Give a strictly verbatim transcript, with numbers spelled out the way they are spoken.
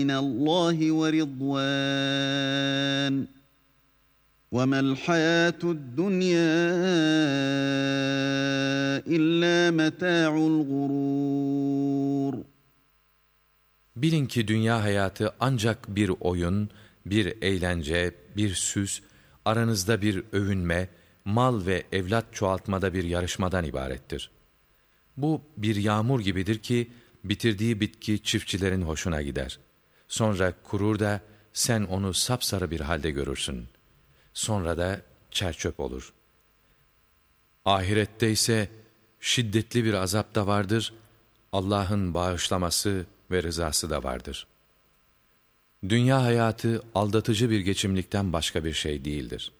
مِنَ اللّٰهِ وَرِضْوَانٌ وَمَا الْحَيَاةُ الدُّنْيَا إِلَّا مَتَاعُ الْغُرُورِ. Bilin ki dünya hayatı ancak bir oyun, bir eğlence, bir süs, aranızda bir övünme, mal ve evlat çoğaltmada bir yarışmadan ibarettir. Bu bir yağmur gibidir ki, bitirdiği bitki çiftçilerin hoşuna gider. Sonra kurur da sen onu sapsarı bir halde görürsün. Sonra da çerçöp olur. Ahirette ise şiddetli bir azap da vardır, Allah'ın bağışlaması ve rızası da vardır. Dünya hayatı aldatıcı bir geçimlikten başka bir şey değildir.